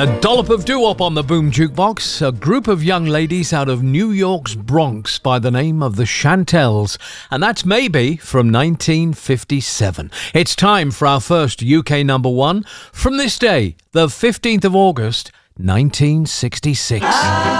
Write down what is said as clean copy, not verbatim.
A dollop of doo-wop on the Boom Jukebox. A group of young ladies out of New York's Bronx by the name of the Chantels. And that's maybe from 1957. It's time for our first UK number one from this day, the 15th of August, 1966.